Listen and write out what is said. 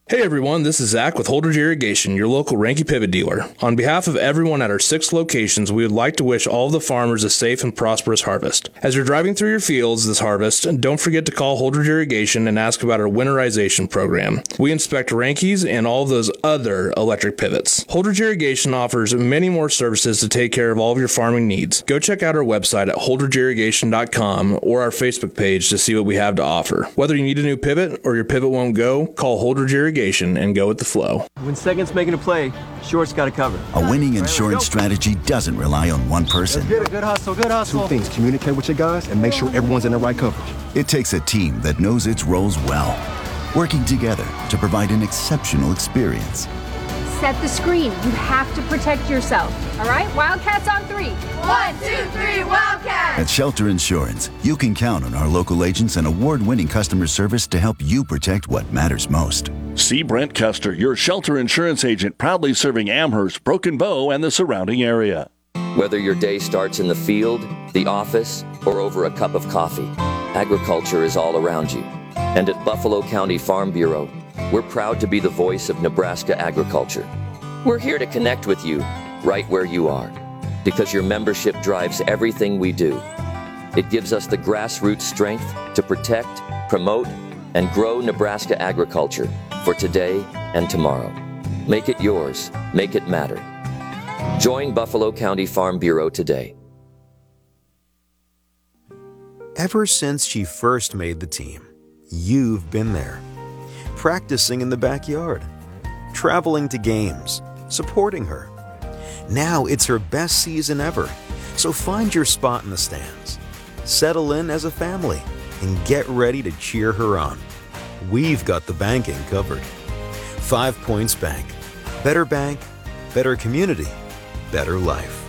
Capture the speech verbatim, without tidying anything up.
Hey everyone, this is Zach with Holdridge Irrigation, your local Ranky Pivot dealer. On behalf of everyone at our six locations, we would like to wish all of the farmers a safe and prosperous harvest. As you're driving through your fields this harvest, don't forget to call Holdridge Irrigation and ask about our winterization program. We inspect Rankies and all of those other electric pivots. Holdridge Irrigation offers many more services to take care of all of your farming needs. Go check out our website at holdridge irrigation dot com or our Facebook page to see what we have to offer. Whether you need a new pivot or your pivot won't go, call Holdridge Irrigation and go with the flow. When second's making a play, short's got to cover. A winning insurance strategy doesn't rely on one person. Good, good hustle, good hustle. Two things: communicate with your guys and make sure everyone's in the right coverage. It takes a team that knows its roles well, working together to provide an exceptional experience. Set the screen. You have to protect yourself. All right, Wildcats on three. One, two, three, Wildcats! At Shelter Insurance, you can count on our local agents and award-winning customer service to help you protect what matters most. See Brent Custer, your Shelter Insurance agent, proudly serving Amherst, Broken Bow, and the surrounding area. Whether your day starts in the field, the office, or over a cup of coffee, agriculture is all around you. And at Buffalo County Farm Bureau, we're proud to be the voice of Nebraska agriculture. We're here to connect with you right where you are, because your membership drives everything we do. It gives us the grassroots strength to protect, promote, and grow Nebraska agriculture for today and tomorrow. Make it yours. Make it matter. Join Buffalo County Farm Bureau today. Ever since she first made the team, you've been there. Practicing in the backyard, traveling to games, supporting her. Now it's her best season ever, so find your spot in the stands. Settle in as a family and get ready to cheer her on. We've got the banking covered. Five Points Bank. Better bank, better community, better life.